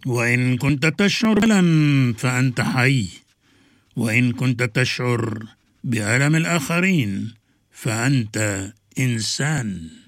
وإن كنت تشعر بألم فأنت حي، وإن كنت تشعر بألم الآخرين فأنت إنسان.